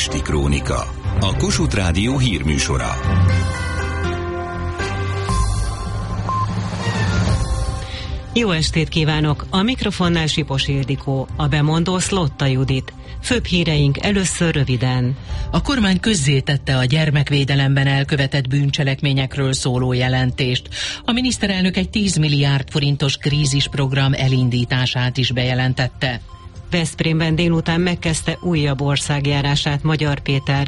Esti Krónika, a Kossuth Rádió hírműsora. Jó estét kívánok! A mikrofonnál Sipos Ildikó, a bemondó Szlotta Judit. Főbb híreink először röviden. A kormány közzétette a gyermekvédelemben elkövetett bűncselekményekről szóló jelentést. A miniszterelnök egy 10 milliárd forintos krízisprogram elindítását is bejelentette. Veszprémben délután megkezdte újabb országjárását Magyar Péter